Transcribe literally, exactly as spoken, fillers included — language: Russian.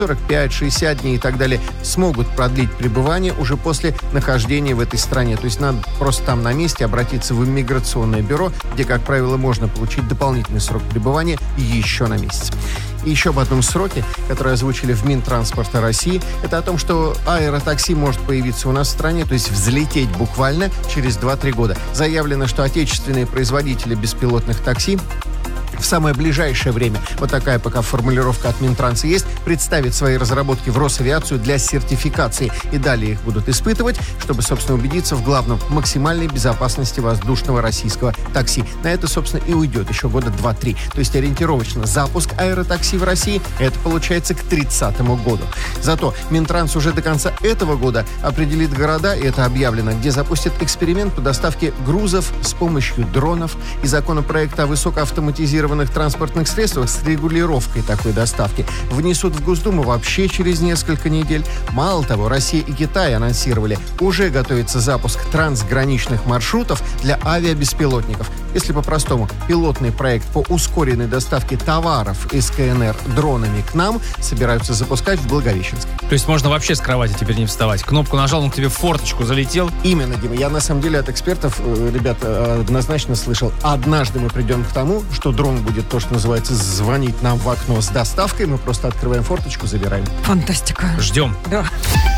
сорок пять, шестьдесят дней и так далее, смогут продлить пребывание уже после нахождения в этой стране. То есть надо просто там на месте обратиться в иммиграционное бюро, где, как правило, можно получить дополнительный срок пребывания еще на месяц. И еще об одном сроке, который озвучили в Минтранспорта России, это о том, что аэротакси может появиться у нас в стране, то есть взлететь буквально через два-три года. Заявлено, что отечественные производители беспилотных такси в самое ближайшее время, вот такая пока формулировка от Минтранса есть, представят свои разработки в Росавиацию для сертификации. И далее их будут испытывать, чтобы, собственно, убедиться в главном – максимальной безопасности воздушного российского такси. На это, собственно, и уйдет еще года два-три. То есть ориентировочно запуск аэротакси в России – это получается к тридцатому году. Зато Минтранс уже до конца этого года определит города, и это объявлено, где запустят эксперимент по доставке грузов с помощью дронов, и законопроект о высокоавтоматизированном транспортных средствах с регулировкой такой доставки внесут в Госдуму вообще через несколько недель. Мало того, Россия и Китай анонсировали, уже готовится запуск трансграничных маршрутов для авиабеспилотников. Если по-простому, пилотный проект по ускоренной доставке товаров из КНР дронами к нам собираются запускать в Благовещенске. То есть можно вообще с кровати теперь не вставать. Кнопку нажал, он к тебе в форточку залетел. Именно, Дима. Я на самом деле от экспертов, ребят, однозначно слышал, однажды мы придем к тому, что дрон будет то, что называется, звонить нам в окно с доставкой. Мы просто открываем форточку, забираем. Фантастика. Ждем. Да.